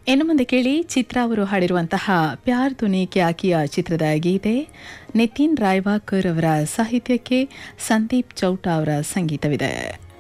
ಇನ್ನು ಮುಂದೆ ಕೇಳಿ ಚಿತ್ರ ಅವರು ಹಾಡಿರುವಂತಹ ಪ್ಯಾರ್ ದುನಿ ಕ್ಯಾ ಕಿಯಾ ಚಿತ್ರದ ಗೀತೆ. ನಿತಿನ್ ರಾಯ್ವಾಕರ್ ಅವರ ಸಾಹಿತ್ಯಕ್ಕೆ ಸಂದೀಪ್ ಚೌಟ ಅವರ ಸಂಗೀತವಿದೆ.